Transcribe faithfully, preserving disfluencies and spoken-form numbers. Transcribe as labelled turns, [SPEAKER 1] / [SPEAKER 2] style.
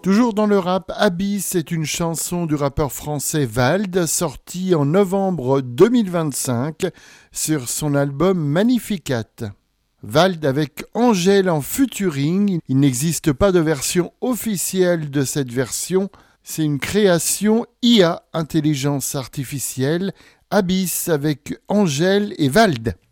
[SPEAKER 1] Toujours dans le rap, Abyss est une chanson du rappeur français Vald, sortie en novembre deux mille vingt-cinq sur son album Magnificat. Vald avec Angèle en featuring, il n'existe pas de version officielle de cette version, c'est une création I A, intelligence artificielle, Abyss avec Angèle et Vald.